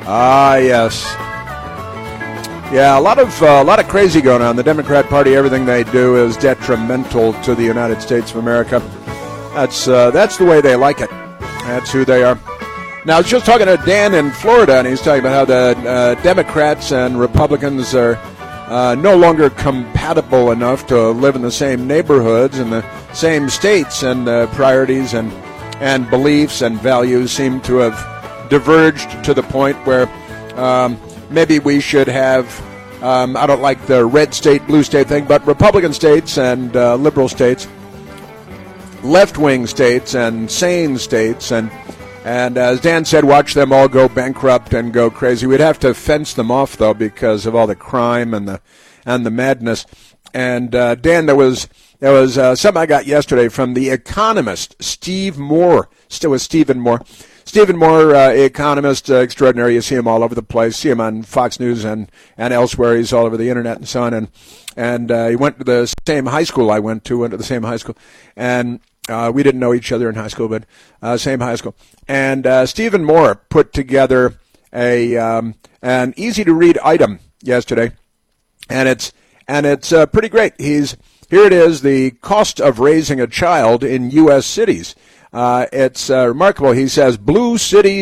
Ah, yes. Yeah, a lot of crazy going on. The Democrat Party, everything they do is detrimental to the United States of America. That's the way they like it. That's who they are. Now, I was just talking to Dan in Florida, and he's talking about how the Democrats and Republicans are no longer compatible enough to live in the same neighborhoods and the same states, and priorities and beliefs and values seem to have diverged to the point where maybe we should have, I don't like the red state, blue state thing, but Republican states and liberal states, left-wing states and sane states, and as Dan said, watch them all go bankrupt and go crazy. We'd have to fence them off, though, because of all the crime and the madness. And Dan, there was something I got yesterday from the economist Steve Moore. Still with Stephen Moore. Stephen Moore, economist extraordinary. You see him all over the place. See him on Fox News and elsewhere. He's all over the internet and so on. And he went to the same high school I went to the same high school. And we didn't know each other in high school, but same high school. And Stephen Moore put together an easy-to-read item yesterday, and it's pretty great. Here it is: the cost of raising a child in U.S. cities. It's remarkable. He says blue cities